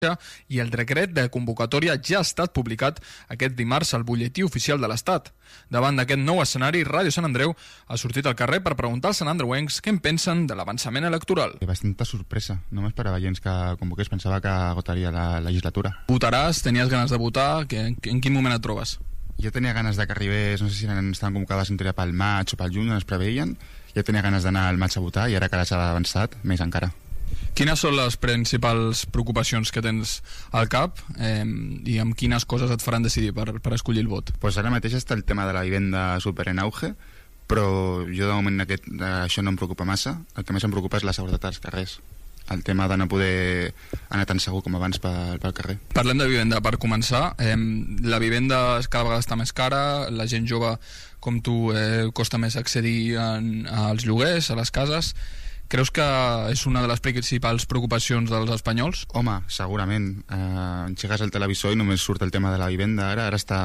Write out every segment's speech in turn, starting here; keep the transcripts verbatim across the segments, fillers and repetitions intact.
i el decret de convocatòria ja ha estat publicat aquest dimarts al butlletí oficial de l'Estat. Davant d'aquest nou escenari, Ràdio Sant Andreu ha sortit al carrer per preguntar als santandreuencs què en pensen de l'avançament electoral. Bastanta sorpresa, no m'esperava gens que convoqués, pensava que agotaria la legislatura. Votaràs? Tenies ganes de votar? En quin moment et trobes? Jo tenia ganes de que arribés, no sé si estaven convocades en teoria pel maig o pel juny, on es preveien. Jo tenia ganes d'anar al maig a votar i ara que s'ha avançat, més encara. Quines són les principals preocupacions que tens al cap eh, i amb quines coses et faran decidir per, per escollir el vot? Pues ara mateix està el tema de la vivenda super en auge, però jo de moment aquest, això no em preocupa massa. El que més em preocupa és la seguretat als carrers. El tema de no poder anar tan segur com abans pel, pel carrer. Parlem de vivenda per començar. Eh, la vivenda cada vegada està més cara, la gent jove com tu eh, costa més accedir en, als lloguers, a les cases. Creus que és una de les principals preocupacions dels espanyols? Home, segurament. Eh, enxegues el televisor i només surt el tema de la vivenda ara, ara està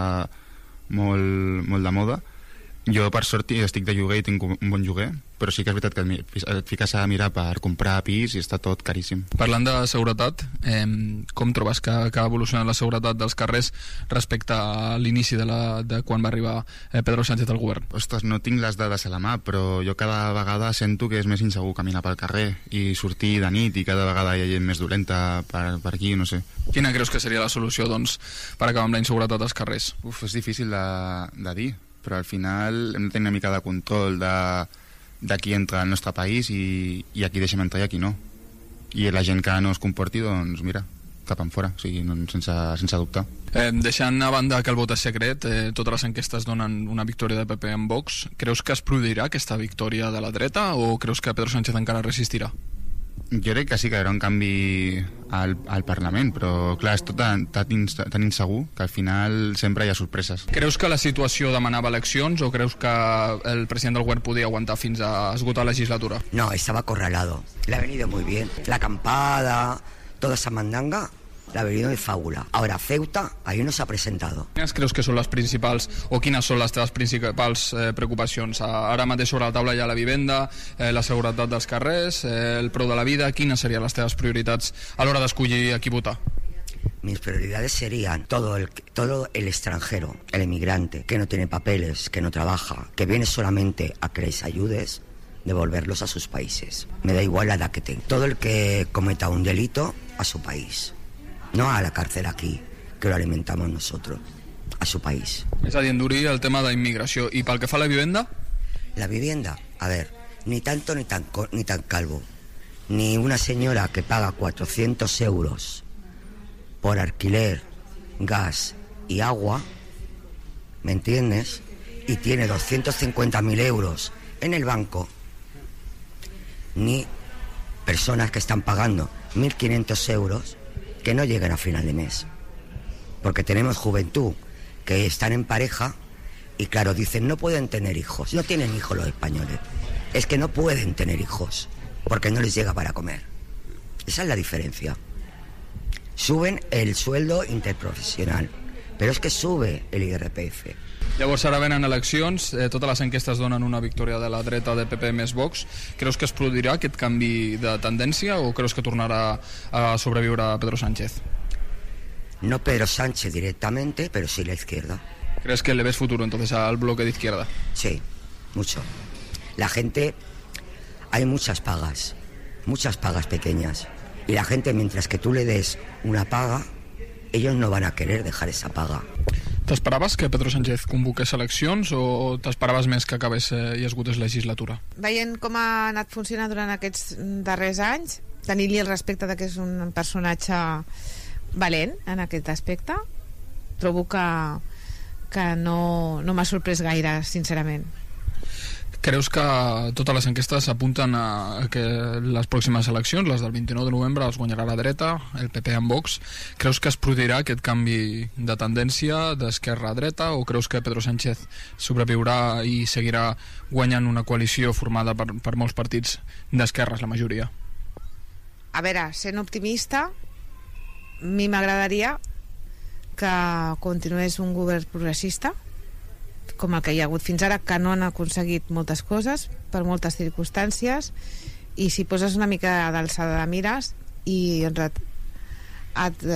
molt, molt de moda. Jo, per sort, estic de lloguer i tinc un bon lloguer, però sí que és veritat que et fiques a mirar per comprar pis i està tot caríssim. Parlant de seguretat, eh, com trobes que, que ha evolucionat la seguretat dels carrers respecte a l'inici de, la, de quan va arribar eh, Pedro Sánchez al govern? Ostres, no tinc les dades a la mà, però jo cada vegada sento que és més insegur caminar pel carrer i sortir de nit i cada vegada hi ha gent més dolenta per, per aquí, no sé. Quina creus que seria la solució, doncs, per acabar amb la inseguretat als carrers? Uf, és difícil de, de dir, però al final hem de tenir una mica de control de, de qui entra al nostre país i, i a qui deixem entrar i a qui no. I la gent que no es comporti, doncs mira, cap en fora, o sigui, no, sense, sense dubtar. Eh, deixant a banda que el vot és secret, eh, totes les enquestes donen una victòria de P P en Vox. Creus que es produirà aquesta victòria de la dreta o creus que Pedro Sánchez encara resistirà? Jo crec que sí que hi haurà un canvi al, al Parlament, però clar, és tot tan, tan, tan insegur que al final sempre hi ha sorpreses. Creus que la situació demanava eleccions o creus que el president del govern podia aguantar fins a esgotar la legislatura? No, estaba acorralado. Le ha venido muy bien. La acampada, toda esa mandanga, le ha venido de fábula. Ahora Ceuta, ahí no se ha presentado. Quines creus que són les principals o quines són les teves principals eh, preocupacions? Ara mateix sobre la taula hi ha la vivenda, eh, la seguretat dels carrers, eh, el preu de la vida. Quines serien les teves prioritats a l'hora d'escollir a qui votar? Mis prioridades serían todo el, todo el extranjero, el emigrante, que no tiene papeles, que no trabaja, que viene solamente a que les ayudes, devolverlos a sus países. Me da igual la edad que tenga. Todo el que cometa un delito, a su país. No a la cárcel aquí, que lo alimentamos nosotros, a su país. És a dir, endurir el tema d'immigració. I pel que fa a la vivenda? La vivienda, a ver, ni tanto ni tan, ni tan calvo. Ni una señora que paga cuatrocientos euros por alquiler, gas y agua, ¿me entiendes? Y tiene doscientos cincuenta mil euros en el banco. Ni personas que están pagando mil quinientos euros que no lleguen a final de mes, porque tenemos juventud que están en pareja y claro, dicen no pueden tener hijos. No tienen hijos los españoles, es que no pueden tener hijos porque no les llega para comer. Esa es la diferencia. Suben el sueldo interprofesional, pero es que sube el I R P F. Llavors ara venen eleccions, eh, totes les enquestes donen una victòria de la dreta de P P més Vox. Creus que es produirà aquest canvi de tendència o creus que tornarà a sobreviure a Pedro Sánchez? No Pedro Sánchez directamente, pero sí la izquierda. ¿Crees que le ves futuro entonces al bloque de izquierda? Sí, mucho. La gente, hay muchas pagas, muchas pagas pequeñas. Y la gente, mientras que tú le des una paga, ellos no van a querer dejar esa paga. T'esperaves que Pedro Sánchez convoqués eleccions o t'esperaves més que acabés eh, i esgotés legislatura? Veient com ha anat funcionant durant aquests darrers anys, tenir-li el respecte de que és un personatge valent en aquest aspecte, trobo que, que no, no m'ha sorprès gaire, sincerament. Creus que totes les enquestes apunten a que les pròximes eleccions, les del vint-i-nou de novembre, les guanyarà la dreta, el P P amb Vox? Creus que es produirà aquest canvi de tendència d'esquerra a dreta o creus que Pedro Sánchez sobreviurà i seguirà guanyant una coalició formada per, per molts partits d'esquerres, la majoria? A veure, sent optimista, a mi m'agradaria que continués un govern progressista com el que hi ha hagut fins ara, que no han aconseguit moltes coses per moltes circumstàncies, i si poses una mica d'alçada de mires i et